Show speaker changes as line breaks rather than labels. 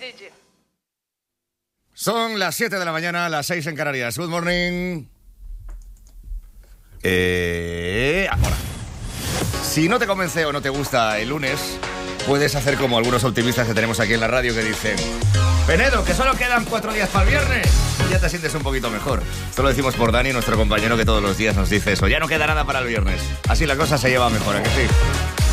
Son las 7 de la mañana, las 6 en Canarias. Good morning. Ahora. Si no te convence o no te gusta el lunes, puedes hacer como algunos optimistas que tenemos aquí en la radio que dicen: Penedo, que solo quedan 4 días para el viernes. Ya te sientes un poquito mejor. Esto lo decimos por Dani, nuestro compañero que todos los días nos dice eso. Ya no queda nada para el viernes. Así la cosa se lleva mejor, ¿a que sí?